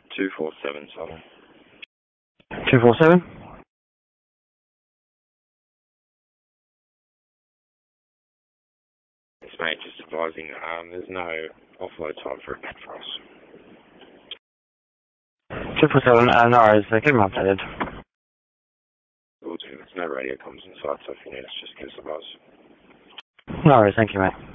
247, sorry. 247? Yes, mate, just advising, there's no offload time for a pet for us. 247, no worries, keep them updated. We'll do. There's no radio comms inside, so if you need us, just give us a buzz. No worries, thank you, mate.